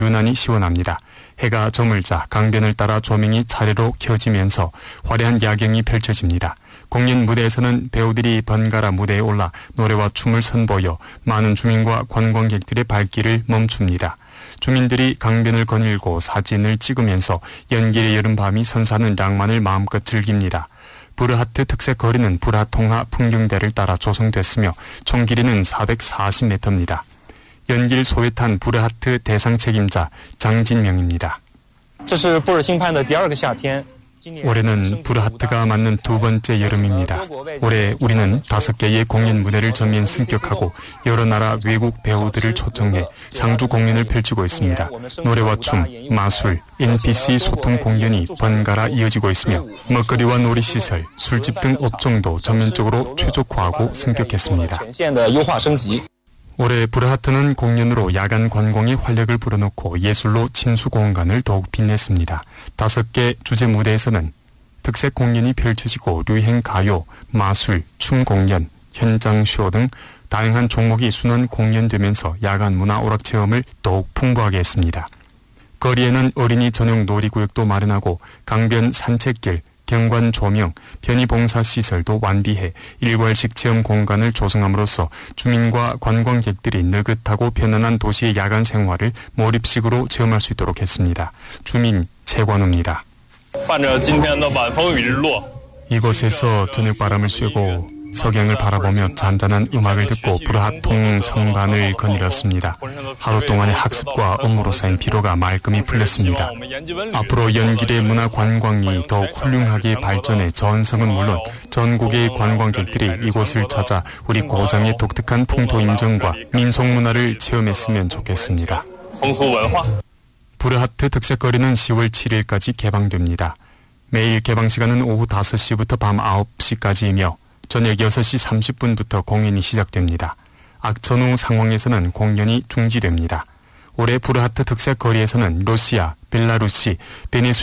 유난히 시원합니다. 해가 저물자 강변을 따라 조명이 차례로 켜지면서 화려한 야경이 펼쳐집니다. 공연 무대에서는 배우들이 번갈아 무대에 올라 노래와 춤을 선보여 많은 주민과 관광객들의 발길을 멈춥니다. 주민들이 강변을 거닐고 사진을 찍으면서 연길의 여름밤이 선사하는 낭만을 마음껏 즐깁니다. 부르하트 특색 거리는 부라통하 풍경대를 따라 조성됐으며 총 길이는 440m입니다. 연길 소외탄 부르하트 대상 책임자 장진명입니다. 올해는 부르하트가 맞는 두 번째 여름입니다. 올해 우리는 5개의 공연 무대를 전면 승격하고 여러 나라 외국 배우들을 초청해 상주 공연을 펼치고 있습니다. 노래와 춤, 마술, NPC 소통 공연이 번갈아 이어지고 있으며 먹거리와 놀이시설, 술집 등 업종도 전면적으로 최적화하고 승격했습니다. 올해 부르하트는 공연으로 야간 관광의 활력을 불어넣고 예술로 친수 공간을 더욱 빛냈습니다. 5개 주제 무대에서는 특색 공연이 펼쳐지고 류행 가요, 마술, 춤 공연, 현장 쇼 등 다양한 종목이 순원 공연되면서 야간 문화 오락 체험을 더욱 풍부하게 했습니다. 거리에는 어린이 전용 놀이구역도 마련하고 강변 산책길, 경관 조명, 편의봉사시설도 완비해 일괄식 체험 공간을 조성함으로써 주민과 관광객들이 느긋하고 편안한 도시의 야간 생활을 몰입식으로 체험할 수 있도록 했습니다. 주민 최관우입니다. 이곳에서 저녁바람을 쐬고 석양을 바라보며 잔잔한 음악을 듣고 부르하통 성반을 거닐었습니다. 하루 동안의 학습과 업무로 쌓인 피로가 말끔히 풀렸습니다. 앞으로 연길의 문화 관광이 더욱 훌륭하게 발전해 전성은 물론 전국의 관광객들이 이곳을 찾아 우리 고장의 독특한 풍토 인정과 민속 문화를 체험했으면 좋겠습니다. 부르하트 특색거리는 10월 7일까지 개방됩니다. 매일 개방 시간은 오후 5시부터 밤 9시까지이며 저녁 6시 30분부터 공연이 시작됩니다. 악천 후 상황에서는 공연이 중지됩니다. 올해 부르하트 특색 거리에서는 러시아, 벨라루시, 베네수엘라